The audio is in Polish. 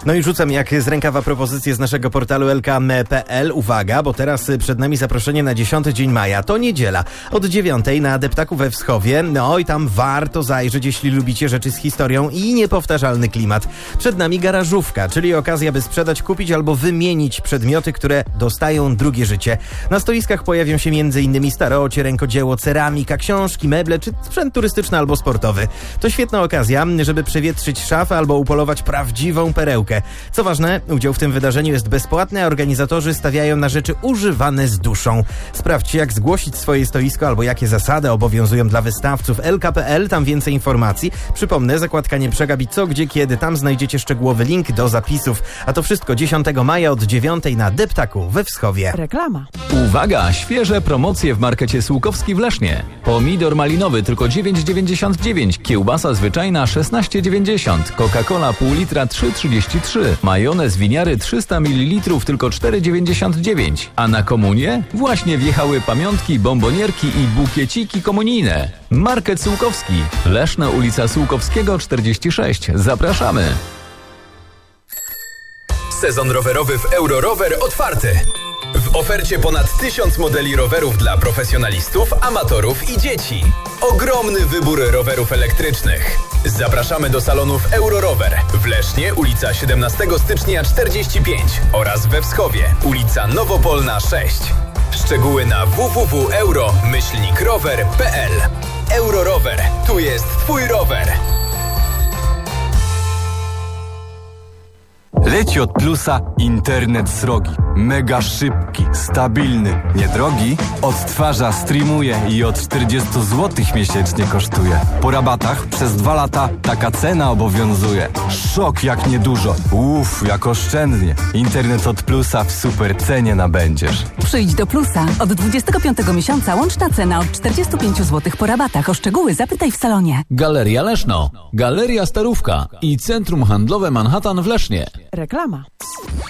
No i rzucam jak z rękawa propozycję z naszego portalu lkm.pl. Uwaga, bo teraz przed nami zaproszenie na 10 dzień maja. To niedziela. Od 9 na Deptaku we Wschowie. No i tam warto zajrzeć, jeśli lubicie rzeczy z historią i niepowtarzalny klimat. Przed nami garażówka, czyli okazja, by sprzedać, kupić albo wymienić przedmioty, które dostają drugie życie. Na stoiskach pojawią się m.in. starocie, rękodzieło, ceramika, książki, meble czy sprzęt turystyczny albo sportowy. To świetna okazja, żeby przewietrzyć szafę albo upolować prawdziwą perełkę. Co ważne, udział w tym wydarzeniu jest bezpłatny, a organizatorzy stawiają na rzeczy używane z duszą. Sprawdźcie, jak zgłosić swoje stoisko albo jakie zasady obowiązują dla wystawców. LK.pl, tam więcej informacji. Przypomnę, zakładka nie przegapi co, gdzie, kiedy. Tam znajdziecie szczegółowy link do zapisów. A to wszystko 10 maja od 9 na Deptaku we Wschowie. Reklama. Uwaga! Świeże promocje w markecie Sułkowski w Lesznie. Pomidor malinowy tylko 9,99. Kiełbasa zwyczajna 16,90. Coca-Cola pół litra 3,33. Majonez winiary 300 ml tylko 4,99. A na komunię? Właśnie wjechały pamiątki, bombonierki i bukieciki komunijne. Market Sułkowski. Leszno, ulica Sułkowskiego 46. Zapraszamy. Sezon rowerowy w Eurorower otwarty. W ofercie ponad 1000 modeli rowerów dla profesjonalistów, amatorów i dzieci. Ogromny wybór rowerów elektrycznych. Zapraszamy do salonów Eurorower w Lesznie, ulica 17 stycznia 45 oraz we Wschowie, ulica Nowopolna 6. Szczegóły na www.euro-rower.pl. Eurorower. Tu jest Twój rower. Leci od Plusa internet srogi. Mega szybki, stabilny, niedrogi. Odtwarza, streamuje i od 40 zł miesięcznie kosztuje. Po rabatach przez 2 lata taka cena obowiązuje. Szok jak niedużo. Jak oszczędnie. Internet od Plusa w super cenie nabędziesz. Przyjdź do Plusa. Od 25 miesiąca łączna cena od 45 zł po rabatach. O szczegóły zapytaj w salonie. Galeria Leszno. Galeria Starówka i Centrum Handlowe Manhattan w Lesznie. Reklama.